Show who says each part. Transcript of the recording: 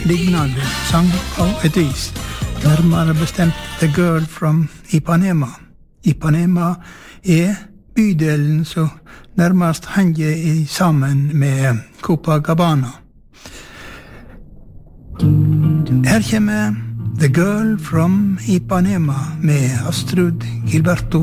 Speaker 1: lignende sang på et vis. Nærmere bestemt The Girl from Ipanema. Ipanema bydelen som nærmest henger sammen med Copacabana. Her kommer The Girl from Ipanema med Astrud Gilberto